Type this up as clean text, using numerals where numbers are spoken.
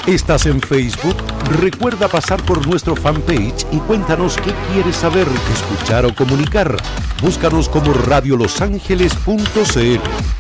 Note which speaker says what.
Speaker 1: ¿Estás en Facebook? Recuerda pasar por nuestro fanpage y cuéntanos qué quieres saber, escuchar o comunicar. Búscanos como radiolosangeles.cl.